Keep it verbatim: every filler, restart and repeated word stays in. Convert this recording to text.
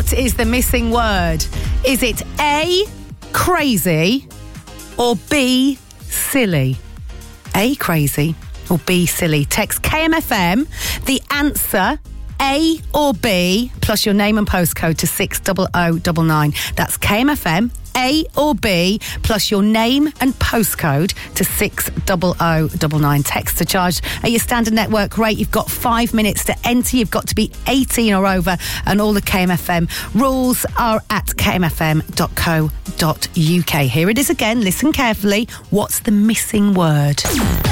What is the missing word? Is it A, crazy, or B, silly? A, crazy, or B, silly? Text K M F M, the answer, A or B, plus your name and postcode to six oh oh nine nine. That's K M F M, A or B, plus your name and postcode to six oh oh nine nine. Text to charge at your standard network rate. You've got five minutes to enter. You've got to be eighteen or over, and all the K M F M rules are at k m f m dot co dot u k. Here it is again. Listen carefully. What's the missing word?